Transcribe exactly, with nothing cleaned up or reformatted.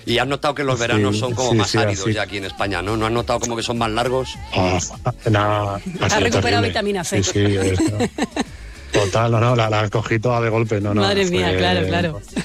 Y has notado que los veranos Sí, son como sí, más sí, áridos así. ya aquí en España, ¿no? ¿No has notado como que son más largos? Ah, nada, ha Ha sido recuperado terrible. vitamina C. Sí, sí, es- total, no, no, la, la cogí toda de golpe, no, no. Madre mía, fue- claro, claro.